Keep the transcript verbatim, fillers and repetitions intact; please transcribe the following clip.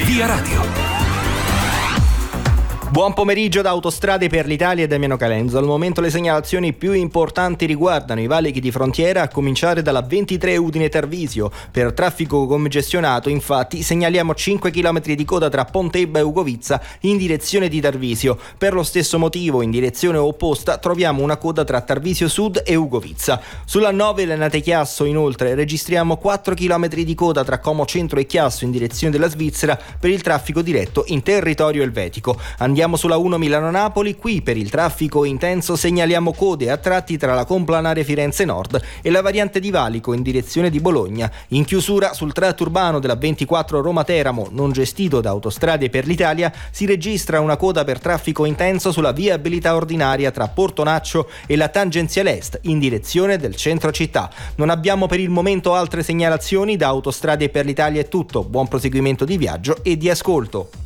Via Radio. Buon pomeriggio da Autostrade per l'Italia e Damiano Calenzo. Al momento le segnalazioni più importanti riguardano i valichi di frontiera, a cominciare dalla ventitré Udine-Tarvisio. Per traffico congestionato, infatti, segnaliamo cinque chilometri di coda tra Pontebba e Ugovizza in direzione di Tarvisio. Per lo stesso motivo, in direzione opposta, troviamo una coda tra Tarvisio Sud e Ugovizza. Sulla nove Lenate-Chiasso, inoltre, registriamo quattro chilometri di coda tra Como Centro e Chiasso in direzione della Svizzera per il traffico diretto in territorio elvetico. Andiamo Andiamo sulla uno Milano-Napoli, qui per il traffico intenso segnaliamo code a tratti tra la complanare Firenze Nord e la variante di Valico in direzione di Bologna. In chiusura sul tratto urbano della ventiquattro Roma-Teramo, non gestito da Autostrade per l'Italia, si registra una coda per traffico intenso sulla viabilità ordinaria tra Portonaccio e la tangenziale est in direzione del centro città. Non abbiamo per il momento altre segnalazioni, da Autostrade per l'Italia è tutto. Buon proseguimento di viaggio e di ascolto.